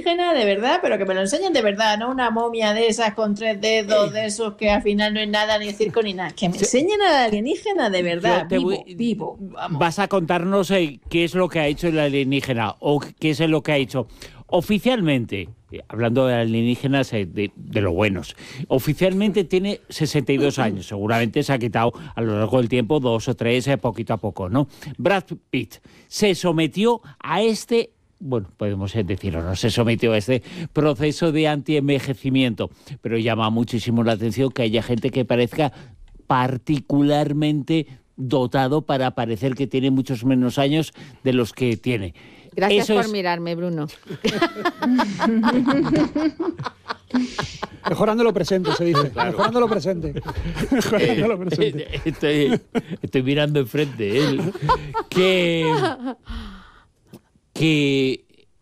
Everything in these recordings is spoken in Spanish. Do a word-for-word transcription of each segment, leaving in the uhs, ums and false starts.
alienígena de verdad, pero que me lo enseñen de verdad, no una momia de esas con tres dedos, de esos que al final no es nada, ni circo ni nada. Que me enseñen a la alienígena de verdad, vivo, voy, vivo. Vamos. Vas a contarnos eh, qué es lo que ha hecho el alienígena o qué es lo que ha hecho. Oficialmente, hablando de alienígenas, eh, de, de lo buenos, oficialmente tiene sesenta y dos años. Seguramente se ha quitado a lo largo del tiempo dos o tres, eh, poquito a poco, ¿no? Brad Pitt se sometió a este, bueno, podemos decirlo, no se sometió a este proceso de antienvejecimiento, pero llama muchísimo la atención que haya gente que parezca particularmente dotado para parecer que tiene muchos menos años de los que tiene. Gracias Eso por es... mirarme, Bruno. Mejorando lo presente, se dice. Claro. Mejorando lo presente. Mejorando eh, lo presente. Eh, estoy, estoy mirando enfrente. ¿eh? Que... Que...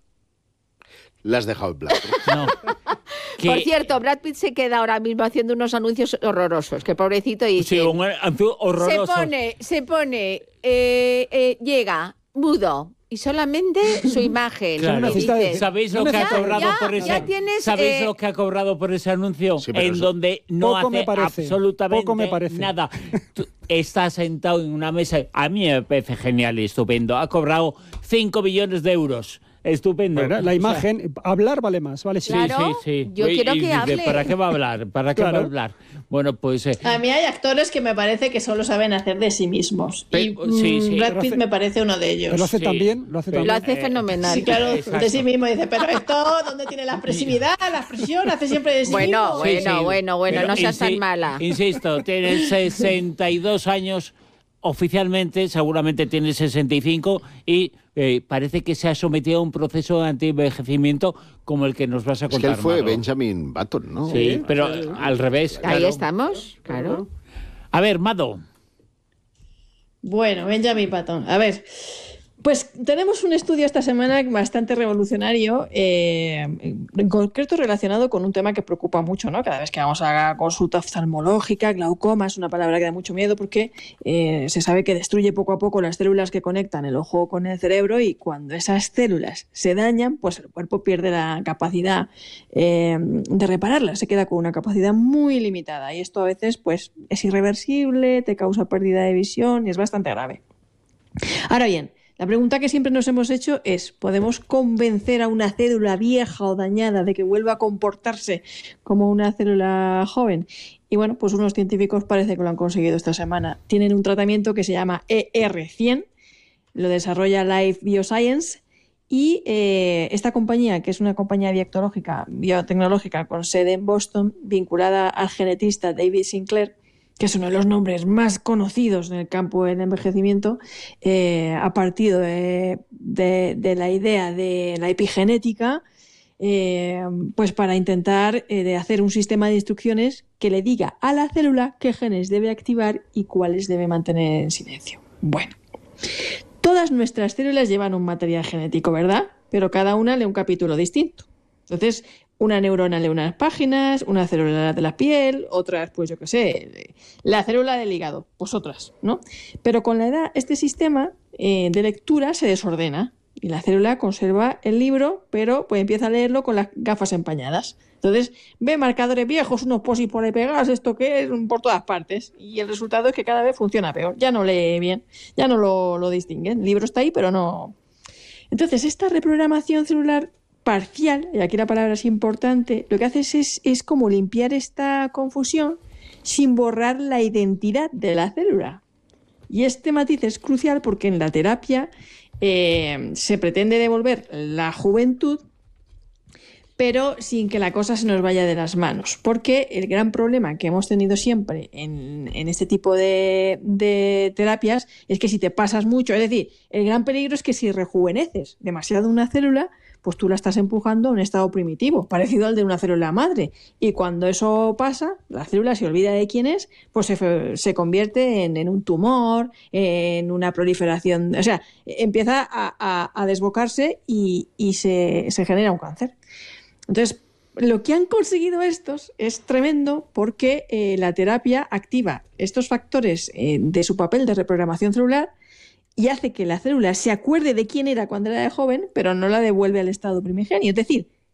La has dejado en blanco. No. Que... Por cierto, Brad Pitt se queda ahora mismo haciendo unos anuncios horrorosos, que pobrecito dice... Sí, un anuncio horroroso. Se pone, se pone, eh, eh, llega, mudo, y solamente su imagen. Claro. Y dices, ¿Sabéis lo que ya, ha cobrado ya, por ese ya tienes, ¿Sabéis eh... lo que ha cobrado por ese anuncio? Sí, en eso... donde no poco hace me parece, absolutamente poco me parece. nada. Tú estás sentado en una mesa. A mí me parece genial y estupendo. Ha cobrado cinco millones de euros. Estupendo. Bueno, la imagen, o sea, hablar vale más, ¿vale? Sí, Claro, sí, sí. yo y, quiero y que dice, hable. ¿para qué va a hablar? ¿Para qué Claro. va a hablar? Bueno, pues... Eh, A mí hay actores que me parece que solo saben hacer de sí mismos. Pero, y sí, sí. Brad Pitt hace, me parece uno de ellos. Pero lo hace Sí. también, lo hace Pero- también. Lo hace Eh, fenomenal. Sí, claro, Exacto. de sí mismo. Dice, pero esto, ¿dónde tiene la expresividad, la expresión? Hace siempre de sí Bueno, mismo. bueno, Sí, sí. bueno, bueno, Pero no seas tan insi- mala. Insisto, tiene sesenta y dos años oficialmente, seguramente tiene sesenta y cinco y eh, parece que se ha sometido a un proceso de antienvejecimiento como el que nos vas a Es contar. que él fue Manolo. Benjamin Button, ¿no? Sí, pero al revés. Ahí claro. estamos, claro. A ver, Mado. Bueno, Benjamin Button. A ver, pues tenemos un estudio esta semana bastante revolucionario, eh, en concreto relacionado con un tema que preocupa mucho, ¿no? Cada vez que vamos a la consulta oftalmológica, glaucoma es una palabra que da mucho miedo porque eh, se sabe que destruye poco a poco las células que conectan el ojo con el cerebro y cuando esas células se dañan, pues el cuerpo pierde la capacidad eh, de repararlas, se queda con una capacidad muy limitada y esto a veces pues es irreversible, te causa pérdida de visión y es bastante grave. Ahora bien, la pregunta que siempre nos hemos hecho es, ¿podemos convencer a una célula vieja o dañada de que vuelva a comportarse como una célula joven? Y bueno, pues unos científicos parece que lo han conseguido esta semana. Tienen un tratamiento que se llama E R cien, lo desarrolla Life Bioscience y eh, esta compañía, que es una compañía biotecnológica, biotecnológica con sede en Boston, vinculada al genetista David Sinclair, que es uno de los nombres más conocidos en el campo del envejecimiento, eh, a partir de, de, de la idea de la epigenética, eh, pues para intentar eh, de hacer un sistema de instrucciones que le diga a la célula qué genes debe activar y cuáles debe mantener en silencio. Bueno, todas nuestras células llevan un material genético, ¿verdad? Pero cada una lee un capítulo distinto. Entonces, una neurona lee unas páginas, una célula de la piel, otras, pues yo qué sé, la célula del hígado, pues otras, ¿no? Pero con la edad, este sistema eh, de lectura se desordena y la célula conserva el libro, pero pues empieza a leerlo con las gafas empañadas. Entonces, ve marcadores viejos, unos posis por ahí pegados, esto que es, por todas partes. Y el resultado es que cada vez funciona peor. Ya no lee bien, ya no lo, lo distingue. El libro está ahí, pero no... Entonces, esta reprogramación celular parcial, y aquí la palabra es importante, lo que hace es, es como limpiar esta confusión sin borrar la identidad de la célula. Y este matiz es crucial porque en la terapia eh, se pretende devolver la juventud, pero sin que la cosa se nos vaya de las manos. Porque el gran problema que hemos tenido siempre en, en este tipo de, de terapias es que si te pasas mucho, es decir, el gran peligro es que si rejuveneces demasiado una célula, pues tú la estás empujando a un estado primitivo, parecido al de una célula madre. Y cuando eso pasa, la célula se olvida de quién es, pues se, se convierte en, en un tumor, en una proliferación, o sea, empieza a, a, a desbocarse y, y se, se genera un cáncer. Entonces, lo que han conseguido estos es tremendo porque eh, la terapia activa estos factores eh, de su papel de reprogramación celular y hace que la célula se acuerde de quién era cuando era de joven, pero no la devuelve al estado primigenio. Es decir,